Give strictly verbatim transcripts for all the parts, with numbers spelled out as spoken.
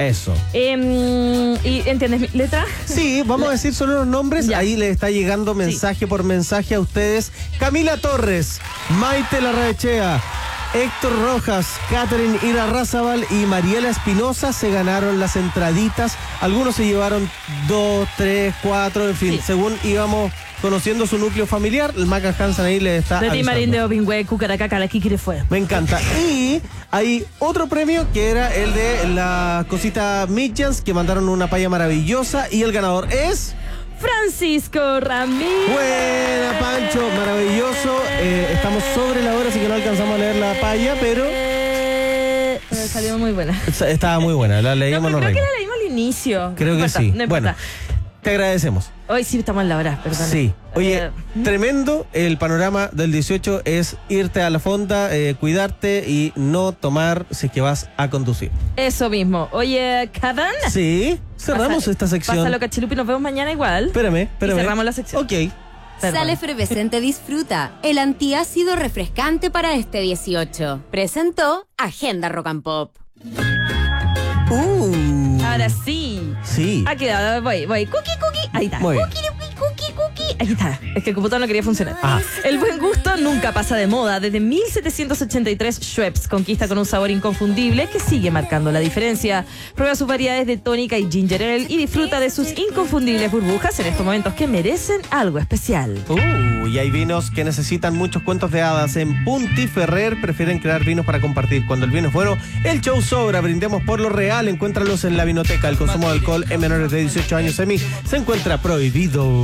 Eso. Eh, ¿Y entiendes mi letra? Sí, vamos a decir solo los nombres. Ya. Ahí le está llegando mensaje sí. por mensaje a ustedes. Camila Torres, Maite Larraechea, Héctor Rojas, Catherine Irarrázaval y Mariela Espinosa se ganaron las entraditas. Algunos se llevaron dos, tres, cuatro, en fin, sí. según íbamos conociendo su núcleo familiar. El Maca Hansen ahí le está de Marín de Opingüe, Cucaracaca, la Kikire fue. Me encanta. Y hay otro premio que era el de la cosita Mitchans, que mandaron una paya maravillosa. Y el ganador es... Francisco Ramírez. Buena, Pancho, maravilloso. Eh, estamos sobre la hora, así que no alcanzamos a leer la paya, pero... Eh, salió muy buena. Estaba muy buena, la leímos. No, no creo reímos. que la leímos al inicio. Creo no que importa, sí. No bueno, te agradecemos. Hoy sí estamos en la hora, perdón. Sí. Oye, eh, tremendo el panorama del dieciocho es irte a la fonda, eh, cuidarte y no tomar si es que vas a conducir. Eso mismo. Oye, ¿Cadan? Sí, cerramos Pasa, esta sección. Pásalo, Cachilupi, nos vemos mañana igual. Espérame, espérame. Y cerramos la sección. Ok. Perdón. Sal Efervescente disfruta el antiácido refrescante para este dieciocho. Presentó Agenda Rock and Pop. Uh. Ahora sí. Sí. Ha quedado, voy, voy. Cookie, cookie. Ahí está. Muy bien. Cookie, cookie, cookie, cookie. Ahí está. Es que el computador no quería funcionar. Ah. El buen gusto nunca pasa de moda. Desde mil setecientos ochenta y tres, Schweppes conquista con un sabor inconfundible que sigue marcando la diferencia. Prueba sus variedades de tónica y ginger ale y disfruta de sus inconfundibles burbujas en estos momentos que merecen algo especial. Uh, y hay vinos que necesitan muchos cuentos de hadas. En Punti Ferrer prefieren crear vinos para compartir. Cuando el vino es bueno, el show sobra. Brindemos por lo real. Encuéntralos en la vinoteca. El consumo de alcohol en menores de dieciocho años en mí se encuentra prohibido.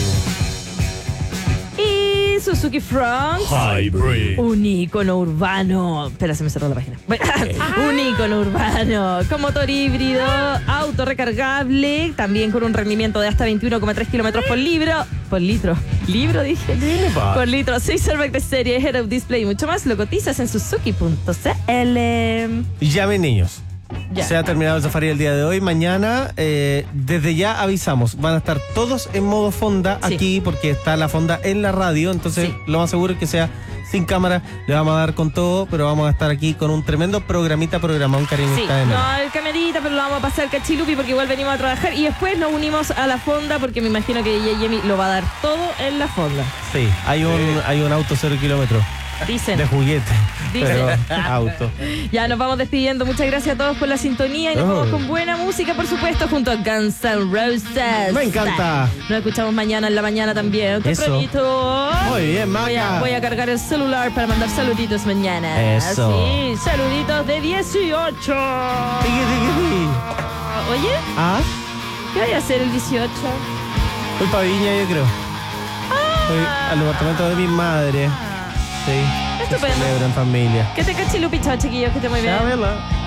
Y Suzuki Front, Hybrid, un ícono urbano. Espera, se me cerró la página. Un ícono urbano con motor híbrido, auto recargable, también con un rendimiento de hasta veintiuno coma tres kilómetros por libro. Por litro. ¿Libro dije? Por litro. seis airbags de serie, head-up display y mucho más. Lo cotizas en suzuki punto c l. Llamen, niños. Ya. Se ha terminado el safari el día de hoy. Mañana, eh, desde ya avisamos, van a estar todos en modo fonda sí. aquí porque está la fonda en la radio. Entonces, sí. lo más seguro es que sea sin cámara. Le vamos a dar con todo, pero vamos a estar aquí con un tremendo programita programón, Karina. Sí, no el camerita, pero lo vamos a pasar Cachilupi porque igual venimos a trabajar y después nos unimos a la fonda porque me imagino que Yemi lo va a dar todo en la fonda. Sí, hay un, sí. hay un auto cero kilómetros. Dicen. De juguete. Dicen. Pero auto. Ya nos vamos despidiendo. Muchas gracias a todos por la sintonía y nos oh. vamos con buena música, por supuesto, junto a Guns N' Roses. Me encanta. Nos escuchamos mañana en la mañana también. Tempranito. Muy bien, Maca. Voy a, voy a cargar el celular para mandar saluditos mañana. Eso. Sí, saluditos de dieciocho. Tiki, tiki, tiki. Oye, ¿Ah? ¿qué voy a hacer el dieciocho? Voy para Viña, yo creo. Ah. Voy al departamento de mi madre. Sí. Estupendo. Se celebra en familia. Que te cachilupi, chao, chiquillos, que te muy bien. Chabela.